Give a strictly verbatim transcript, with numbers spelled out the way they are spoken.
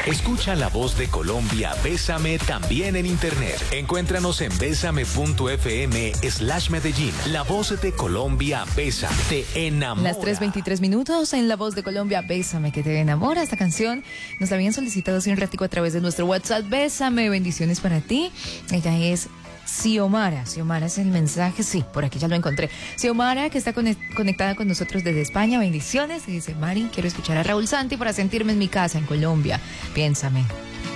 Escucha La Voz de Colombia, Bésame también en internet. Encuéntranos en bésame.fm slash Medellín. La Voz de Colombia, Bésame, te enamora. Las tres veintitrés minutos en La Voz de Colombia, Bésame, que te enamora. Esta canción nos la habían solicitado hace un ratico a través de nuestro WhatsApp. Bésame, bendiciones para ti. Ella es Xiomara. Xiomara es el mensaje, sí, por aquí ya lo encontré. Xiomara, que está conectada con nosotros desde España, bendiciones. Y dice: Mari, quiero escuchar a Raúl Santi para sentirme en mi casa en Colombia. Piénsame.